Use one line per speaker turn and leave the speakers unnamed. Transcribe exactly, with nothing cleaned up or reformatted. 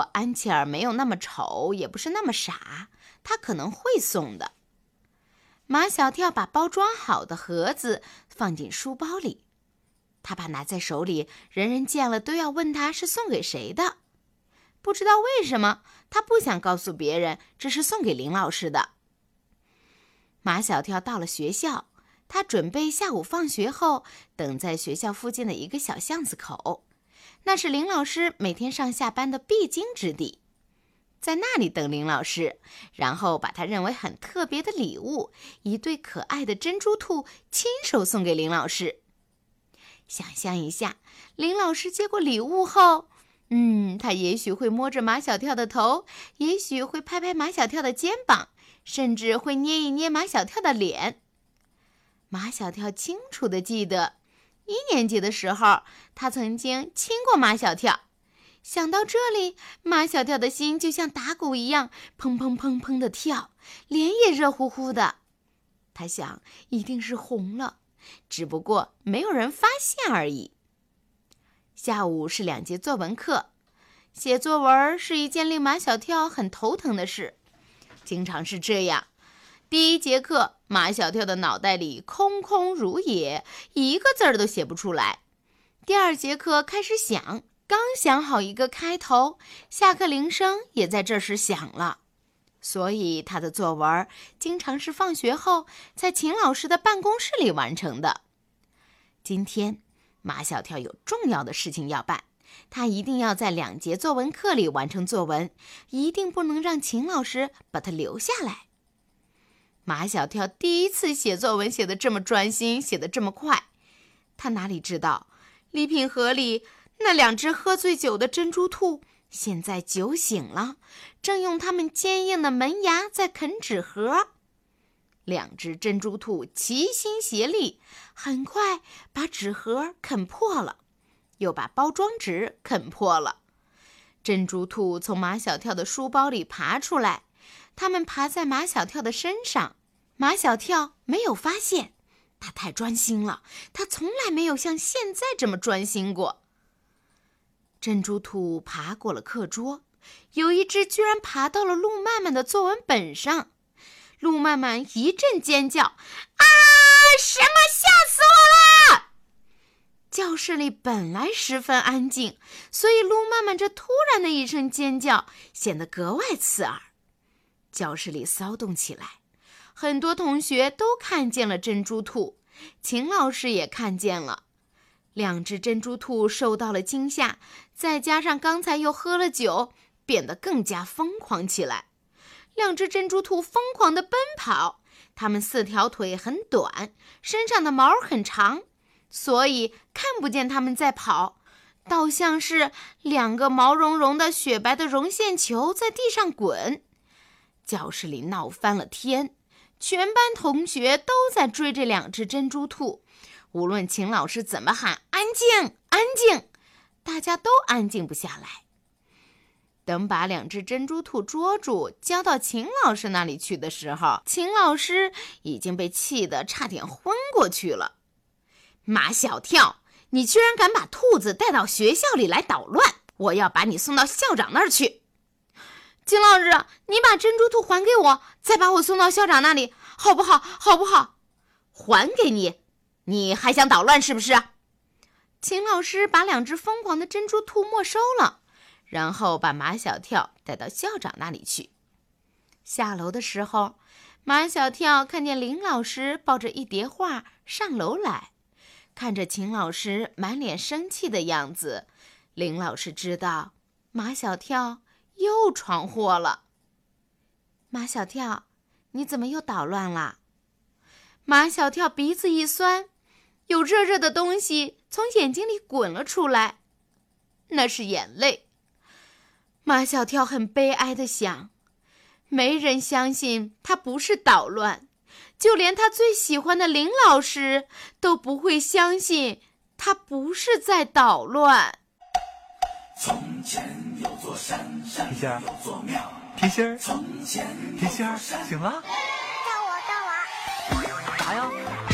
过安琪儿没有那么丑，也不是那么傻，她可能会送的。马小跳把包装好的盒子放进书包里，他把拿在手里，人人见了都要问他是送给谁的。不知道为什么，他不想告诉别人这是送给林老师的。马小跳到了学校，他准备下午放学后等在学校附近的一个小巷子口，那是林老师每天上下班的必经之地。在那里等林老师，然后把他认为很特别的礼物，一对可爱的珍珠兔，亲手送给林老师。想象一下，林老师接过礼物后，嗯，他也许会摸着马小跳的头，也许会拍拍马小跳的肩膀，甚至会捏一捏马小跳的脸。马小跳清楚地记得，一年级的时候，他曾经亲过马小跳。想到这里，马小跳的心就像打鼓一样，砰砰砰砰地跳，脸也热乎乎的。他想，一定是红了，只不过没有人发现而已。下午是两节作文课，写作文是一件令马小跳很头疼的事，经常是这样。第一节课，马小跳的脑袋里空空如也，一个字儿都写不出来。第二节课开始想，刚想好一个开头，下课铃声也在这时响了。所以他的作文经常是放学后在秦老师的办公室里完成的。今天马小跳有重要的事情要办，他一定要在两节作文课里完成作文，一定不能让秦老师把他留下来。马小跳第一次写作文写得这么专心，写得这么快，他哪里知道礼品盒里那两只喝醉酒的珍珠兔现在酒醒了，正用它们坚硬的门牙在啃纸盒。两只珍珠兔齐心协力，很快把纸盒啃破了，又把包装纸啃破了。珍珠兔从马小跳的书包里爬出来，它们爬在马小跳的身上。马小跳没有发现，他太专心了，他从来没有像现在这么专心过。珍珠兔爬过了课桌，有一只居然爬到了陆曼曼的作文本上。陆曼曼一阵尖叫，啊！什么？吓死我了！教室里本来十分安静，所以陆曼曼这突然的一声尖叫显得格外刺耳。教室里骚动起来，很多同学都看见了珍珠兔，秦老师也看见了。两只珍珠兔受到了惊吓，再加上刚才又喝了酒，变得更加疯狂起来。两只珍珠兔疯狂地奔跑，它们四条腿很短，身上的毛很长，所以看不见它们在跑，倒像是两个毛茸茸的雪白的绒线球在地上滚。教室里闹翻了天，全班同学都在追这两只珍珠兔，无论秦老师怎么喊安静安静，大家都安静不下来。等把两只珍珠兔捉住交到秦老师那里去的时候，秦老师已经被气得差点昏过去了。马小跳，你居然敢把兔子带到学校里来捣乱，我要把你送到校长那儿去。秦老师，你把珍珠兔还给我，再把我送到校长那里，好不好？好不好？还给你？你还想捣乱是不是？秦老师把两只疯狂的珍珠兔没收了，然后把马小跳带到校长那里去。下楼的时候，马小跳看见林老师抱着一叠画上楼来，看着秦老师满脸生气的样子，林老师知道马小跳又闯祸了。马小跳，你怎么又捣乱了？马小跳鼻子一酸，有热热的东西从眼睛里滚了出来，那是眼泪。马小跳很悲哀地想，没人相信他不是捣乱，就连他最喜欢的林老师都不会相信他不是在捣乱。
从前有座山，山
皮仙
有座庙，
皮仙儿，
从前
皮仙儿，醒了？
到我到我。
啥呀？